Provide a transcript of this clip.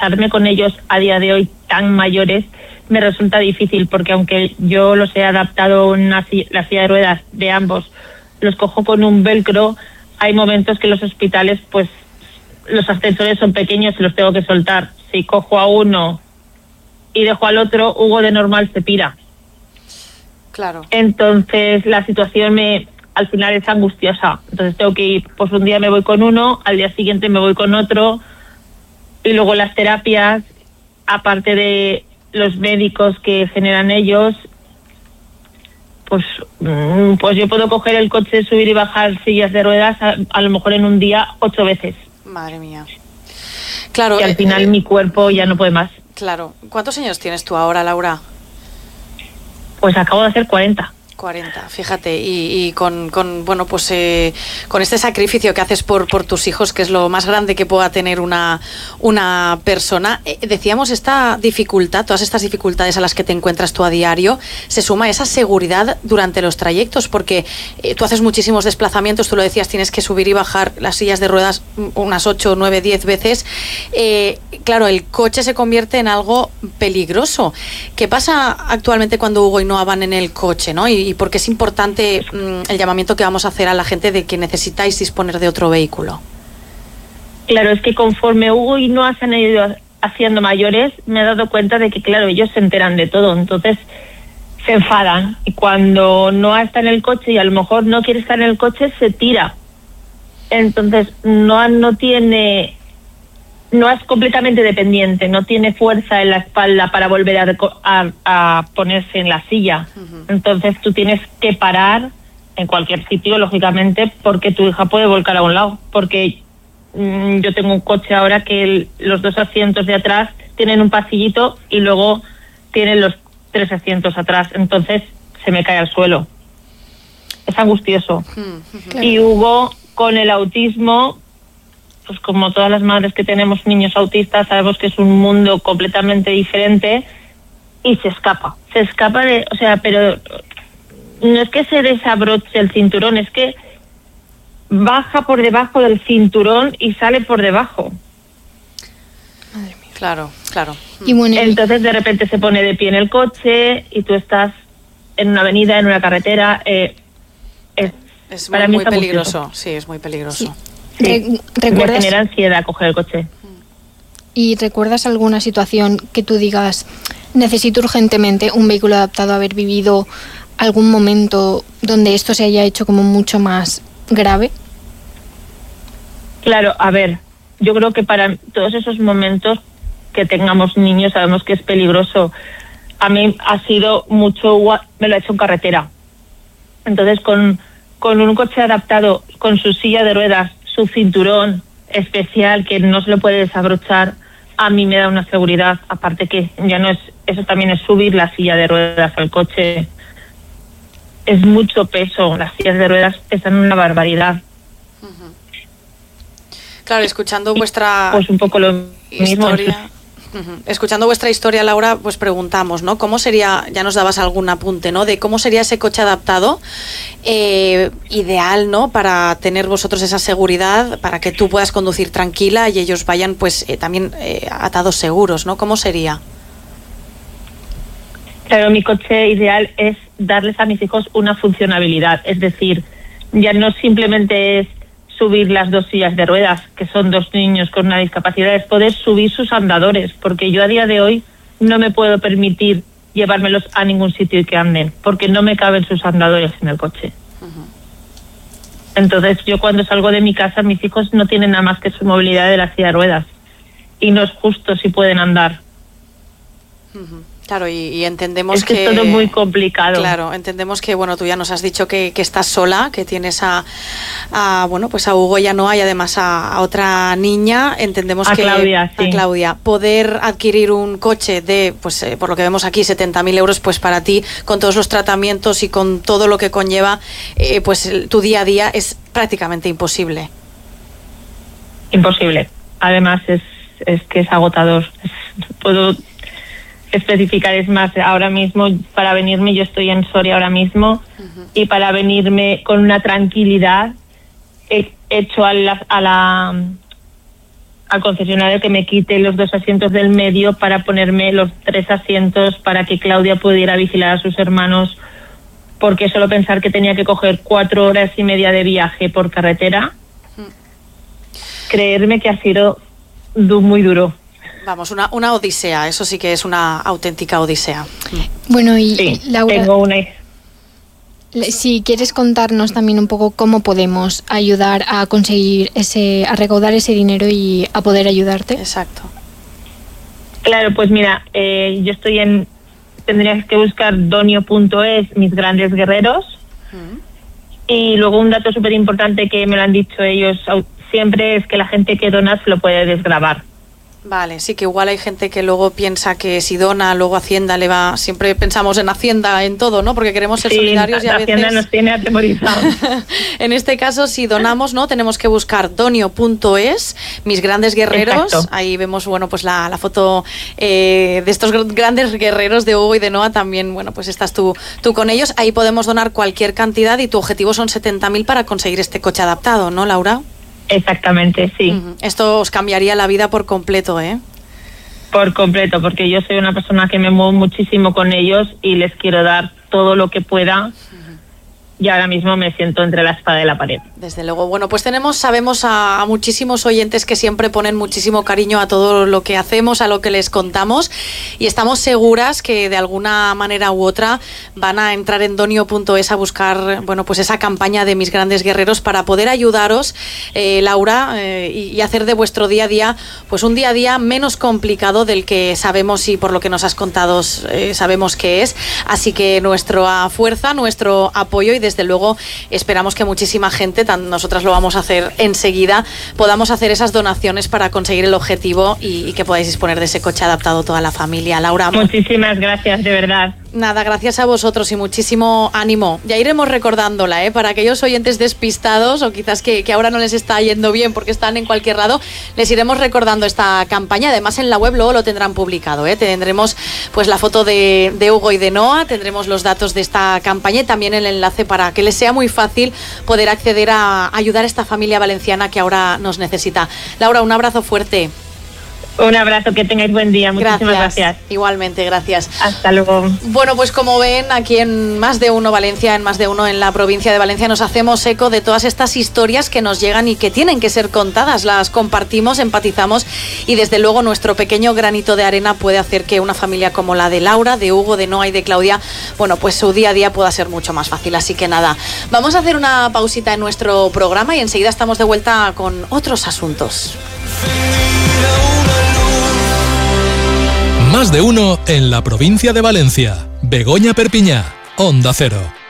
desplazarme con ellos a día de hoy tan mayores me resulta difícil, porque aunque yo los he adaptado la silla de ruedas de ambos, los cojo con un velcro, hay momentos que en los hospitales pues los ascensores son pequeños y los tengo que soltar. Si cojo a uno y dejo al otro, Hugo de normal se pira. Claro. Entonces la situación al final es angustiosa. Entonces tengo que ir, pues un día me voy con uno, al día siguiente me voy con otro, y luego las terapias, aparte de los médicos que generan ellos, pues yo puedo coger el coche, subir y bajar sillas de ruedas a lo mejor en un día 8 veces. Madre mía. Claro. Y al final mi cuerpo ya no puede más. Claro. ¿Cuántos años tienes tú ahora, Laura? Pues acabo de hacer 40. 40, fíjate, y con bueno, pues con este sacrificio que haces por tus hijos, que es lo más grande que pueda tener una persona, decíamos, esta dificultad, todas estas dificultades a las que te encuentras tú a diario, se suma esa seguridad durante los trayectos, porque tú haces muchísimos desplazamientos, tú lo decías, tienes que subir y bajar las sillas de ruedas unas 8, 9, 10 veces. Claro, el coche se convierte en algo peligroso. ¿Qué pasa actualmente cuando Hugo y Noa van en el coche, ¿no? Y porque es importante el llamamiento que vamos a hacer a la gente de que necesitáis disponer de otro vehículo. Claro, es que conforme Hugo y Noa se han ido haciendo mayores, me he dado cuenta de que, claro, ellos se enteran de todo, entonces se enfadan. Y cuando Noa está en el coche y a lo mejor no quiere estar en el coche, se tira. Entonces Noa no es completamente dependiente, no tiene fuerza en la espalda para volver a ponerse en la silla. Uh-huh. Entonces tú tienes que parar en cualquier sitio, lógicamente, porque tu hija puede volcar a un lado. Porque yo tengo un coche ahora que los 2 asientos de atrás tienen un pasillito y luego tienen los 3 asientos atrás. Entonces se me cae al suelo. Es angustioso. Uh-huh. Y Hugo, con el autismo, pues como todas las madres que tenemos niños autistas, sabemos que es un mundo completamente diferente y se escapa pero no es que se desabroche el cinturón, es que baja por debajo del cinturón y sale por debajo. Madre mía. Claro. Y bueno, entonces de repente se pone de pie en el coche y tú estás en una avenida, en una carretera. Es para mí muy peligroso. Sí, es muy peligroso. Sí. Sí, me genera ansiedad coger el coche. ¿Y recuerdas alguna situación que tú digas, necesito urgentemente un vehículo adaptado, a haber vivido algún momento donde esto se haya hecho como mucho más grave? Claro, a ver, yo creo que para todos esos momentos que tengamos niños sabemos que es peligroso. A mí ha sido mucho, me lo ha hecho en carretera. Entonces con un coche adaptado, con su silla de ruedas, su cinturón especial que no se lo puede desabrochar, a mí me da una seguridad. Aparte que ya no es, eso también es subir la silla de ruedas al coche. Es mucho peso, las sillas de ruedas pesan una barbaridad. Uh-huh. Claro, escuchando vuestra pues un poco lo historia, mismo. Uh-huh. Escuchando vuestra historia, Laura, pues preguntamos, ¿no? ¿Cómo sería, ya nos dabas algún apunte, ¿no? De cómo sería ese coche adaptado ideal, ¿no? Para tener vosotros esa seguridad, para que tú puedas conducir tranquila y ellos vayan, pues, también atados seguros, ¿no? ¿Cómo sería? Claro, mi coche ideal es darles a mis hijos una funcionabilidad, es decir, ya no simplemente es subir las 2 sillas de ruedas, que son 2 niños con una discapacidad, es poder subir sus andadores, porque yo a día de hoy no me puedo permitir llevármelos a ningún sitio y que anden, porque no me caben sus andadores en el coche. Uh-huh. Entonces yo cuando salgo de mi casa, mis hijos no tienen nada más que su movilidad de la silla de ruedas, y no es justo si pueden andar. Uh-huh. Claro, y entendemos que es todo muy complicado. Claro, entendemos que, bueno, tú ya nos has dicho que estás sola, que tienes a bueno, pues a Hugo y a Noa y además a otra niña. Entendemos que Claudia, sí. A Claudia, poder adquirir un coche de, pues por lo que vemos aquí, 70.000 euros, pues para ti, con todos los tratamientos y con todo lo que conlleva, pues tu día a día es prácticamente imposible. Imposible. Además es que es agotador. Puedo especificar, es más, ahora mismo para venirme, yo estoy en Soria ahora mismo. Uh-huh. Y para venirme con una tranquilidad he hecho a al concesionario que me quite los 2 asientos del medio para ponerme los 3 asientos para que Claudia pudiera vigilar a sus hermanos, porque solo pensar que tenía que coger 4 horas y media de viaje por carretera, creerme que ha sido muy duro. Vamos, una odisea, eso sí que es una auténtica odisea. Bueno, y Sí, Laura, tengo una... si quieres contarnos también un poco cómo podemos ayudar a conseguir a recaudar ese dinero y a poder ayudarte. Exacto. Claro, pues mira, yo estoy tendrías que buscar donio.es, Mis Grandes Guerreros. Y luego un dato súper importante que me lo han dicho ellos siempre es que la gente que dona se lo puede desgravar. Vale, sí, que igual hay gente que luego piensa que si dona, luego Hacienda le va... Siempre pensamos en Hacienda en todo, ¿no? Porque queremos ser solidarios y a veces... Hacienda nos tiene atemorizados. En este caso, si donamos, ¿no? Tenemos que buscar donio.es, Mis Grandes Guerreros. Exacto. Ahí vemos, bueno, pues la foto de estos grandes guerreros de Hugo y de Noa. También, bueno, pues estás tú con ellos. Ahí podemos donar cualquier cantidad y tu objetivo son 70.000 para conseguir este coche adaptado, ¿no, Laura? Exactamente, sí. Esto os cambiaría la vida por completo, ¿eh? Por completo, porque yo soy una persona que me muevo muchísimo con ellos y les quiero dar todo lo que pueda. Y ahora mismo me siento entre la espada y la pared. Desde luego. Bueno, pues sabemos a muchísimos oyentes que siempre ponen muchísimo cariño a todo lo que hacemos, a lo que les contamos, y estamos seguras que de alguna manera u otra van a entrar en donio.es a buscar, bueno, pues esa campaña de Mis Grandes Guerreros para poder ayudaros, Laura, y hacer de vuestro día a día, pues un día a día menos complicado del que sabemos y por lo que nos has contado sabemos que es. Así que nuestra fuerza, nuestro apoyo, y desde luego esperamos que muchísima gente, nosotras lo vamos a hacer enseguida, podamos hacer esas donaciones para conseguir el objetivo y que podáis disponer de ese coche adaptado toda la familia. Laura, muchísimas gracias, de verdad. Nada, gracias a vosotros y muchísimo ánimo. Ya iremos recordándola, para aquellos oyentes despistados o quizás que ahora no les está yendo bien porque están en cualquier lado, les iremos recordando esta campaña. Además, en la web luego lo tendrán publicado, Tendremos pues la foto de Hugo y de Noa, tendremos los datos de esta campaña y también el enlace para que les sea muy fácil poder acceder a ayudar a esta familia valenciana que ahora nos necesita. Laura, un abrazo fuerte. Un abrazo, que tengáis buen día. Muchísimas gracias. Igualmente, gracias. Hasta luego. Bueno, pues como ven, aquí en Más de Uno Valencia, en Más de Uno en la provincia de Valencia, nos hacemos eco de todas estas historias que nos llegan y que tienen que ser contadas. Las compartimos, empatizamos y desde luego nuestro pequeño granito de arena puede hacer que una familia como la de Laura, de Hugo, de Noa y de Claudia, bueno, pues su día a día pueda ser mucho más fácil. Así que nada, vamos a hacer una pausita en nuestro programa y enseguida estamos de vuelta con otros asuntos. Más de Uno en la provincia de Valencia. Begoña Perpiñá, Onda Cero.